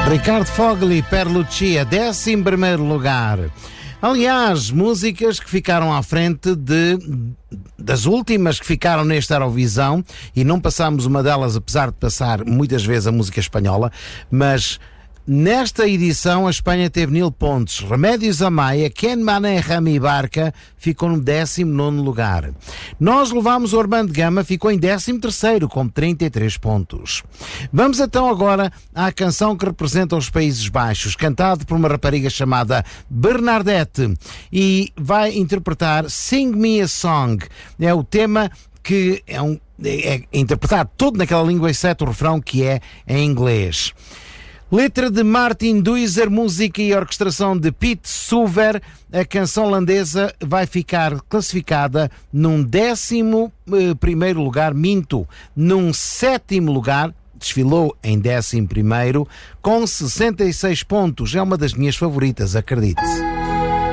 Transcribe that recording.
Ricardo Fogli, Per Lucia, 11º lugar. Aliás, músicas que ficaram à frente das últimas que ficaram nesta Eurovisão, e não passámos uma delas, apesar de passar muitas vezes a música espanhola, mas nesta edição a Espanha teve Nil Pontes, Remédios Amaya, Quem Maneja Mi Barca ficou no 19º lugar. Nós levámos o Armando Gama, ficou em 13º com 33 pontos. Vamos então agora à canção que representa os Países Baixos, cantado por uma rapariga chamada Bernadette, e vai interpretar Sing Me a Song. É o tema que é interpretado todo naquela língua, exceto o refrão, que é em inglês. Letra de Martin Duizer, música e orquestração de Pete Suver. A canção holandesa vai ficar classificada num 11º lugar, num 7º lugar, desfilou em 11º, com 66 pontos. É uma das minhas favoritas, acredite.